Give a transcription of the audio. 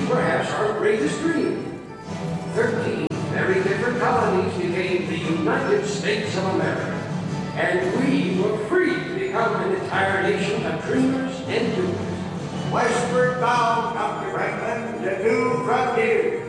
perhaps our greatest dream. 13 very different colonies became the United States of America. And we were free to become an entire nation of dreamers and doers. Westward bound, Dr. Franklin, to new frontiers.